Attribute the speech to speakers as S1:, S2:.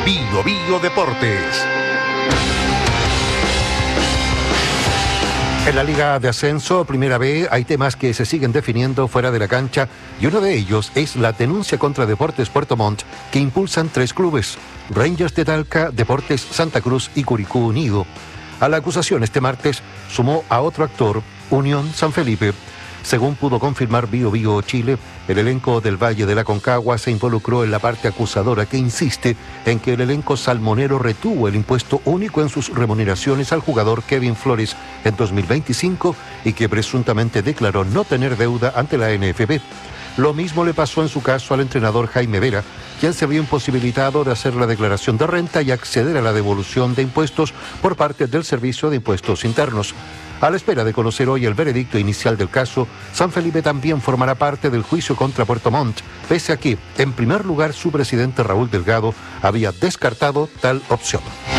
S1: Bio Bio Deportes. En la Liga de Ascenso, Primera B, hay temas que se siguen definiendo fuera de la cancha y uno de ellos es la denuncia contra Deportes Puerto Montt que impulsan 3 clubes, Rangers de Talca, Deportes Santa Cruz y Curicó Unido. A la acusación este martes sumó a otro actor, Unión San Felipe. Según pudo confirmar Bio Bio Chile, el elenco del Valle de la Concagua se involucró en la parte acusadora que insiste en que el elenco salmonero retuvo el impuesto único en sus remuneraciones al jugador Kevin Flores en 2025 y que presuntamente declaró no tener deuda ante la NFP. Lo mismo le pasó en su caso al entrenador Jaime Vera, quien se vio imposibilitado de hacer la declaración de renta y acceder a la devolución de impuestos por parte del Servicio de Impuestos Internos. A la espera de conocer hoy el veredicto inicial del caso, San Felipe también formará parte del juicio contra Puerto Montt, pese a que, en primer lugar, su presidente Raúl Delgado había descartado tal opción.